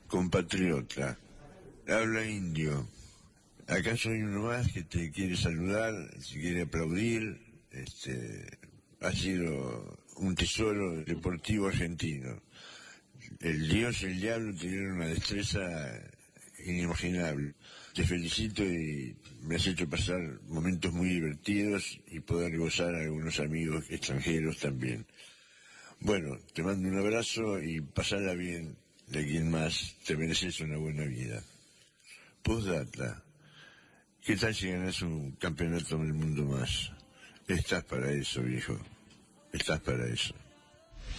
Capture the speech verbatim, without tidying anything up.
compatriota, habla indio. Acá soy uno más que te quiere saludar, te quiere aplaudir. Este, ha sido un tesoro deportivo argentino. El Dios y el diablo tuvieron una destreza inimaginable. Te felicito y me has hecho pasar momentos muy divertidos y poder gozar a algunos amigos extranjeros también. Bueno, te mando un abrazo y pasala bien de aquí en más. Te mereces una buena vida. Postdata. ¿Qué tal si ganas un campeonato del mundo más? Estás para eso, viejo. Estás para eso.